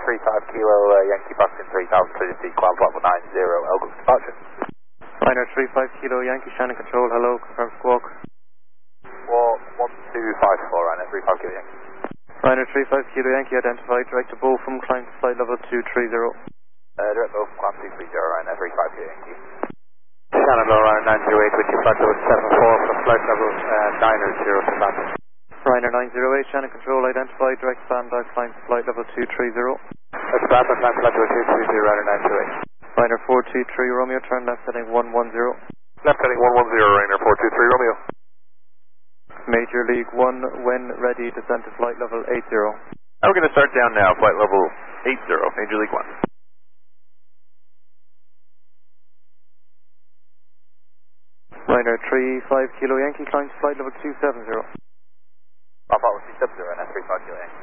35 Kilo Yankee Boston 3000, please see cloud level 90, Elgoo's departure. Liner 35 Kilo Yankee, Shannon Control, hello, confirm squawk. War 1254, Ryanair 35 Kilo Yankee. Liner 35 Kilo Yankee, identified, direct to Bow from climb to flight level 230. Direct Bow from climb 230, Ryanair 35 Kilo Yankee. Shannon low, Ryanair 908, with your flight level 74 from flight level 90 to land. Ryanair 908, Shannon Control, identified, direct standby, climb to flight level 230. That's bad, but climb to flight level 230, Ryanair 908. Ryanair 423 Romeo, turn left heading 110. Left heading 110, Ryanair 423 Romeo. Major League 1, when ready, descend to flight level 80. We're going to start down now, flight level 80, Major League 1. Ryanair 35 Kilo Yankee, climb to flight level 270. Alpha 270, Ryanair 35 Kilo Yankee.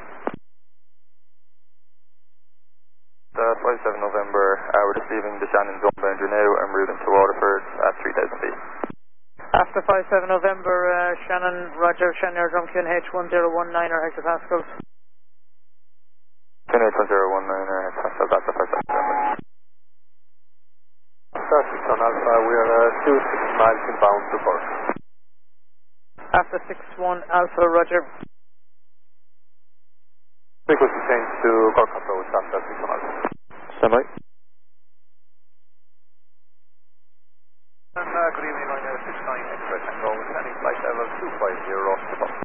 57 November, we're just leaving the Shannon zone boundary now and routing to Waterford at 3000 feet. After 57 November, Shannon, Roger, Shannon Air Drum QNH 1019er hectopascals. QNH 1019er hectopascals, that's the first November. Traffic on Alpha, we are 26 miles inbound to Cork. After 61 Alpha, Roger. Frequency change to Cork approach after 61 Alpha. Standby. And good evening, Ryanair 69 Express Tango, sending flight level 250 to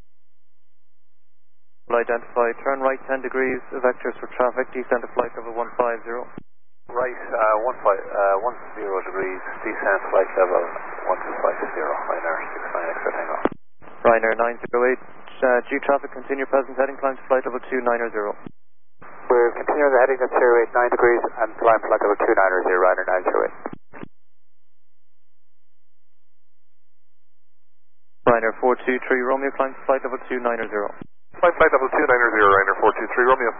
Will identify, turn right 10 degrees, vectors for traffic, descend to flight level 150. Right, 10 degrees, descent flight level 1250, Ryanair 69 Express Tango. Ryanair 908, G traffic, continue present heading, climb to flight level 290. We're continuing the heading at 089 degrees and climb flight level 290, Ryanair 908. Ryanair 423 Romeo, climb to flight level 290. Flight level 290, Ryanair 423 Romeo.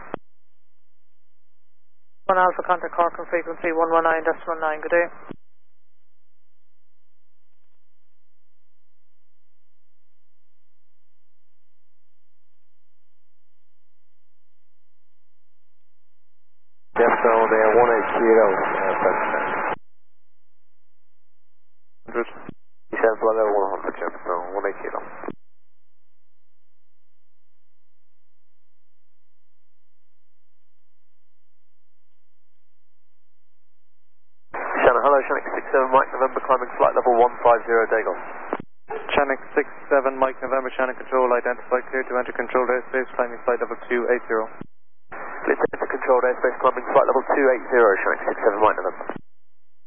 1 Alpha, contact Cork on frequency 119.9, good day. Yes, so they're 180, 100. Descent flight level 100, Jeff, so 180. Shannon, hello, Shannon 67 Mike November, climbing flight level 150, Dago. Shannon 67 Mike November, Shannon Control, identified, clear to enter controlled airspace, climbing flight level 280. Clear to enter controlled airspace, climbing flight level 280, Shannon 67 Mike November.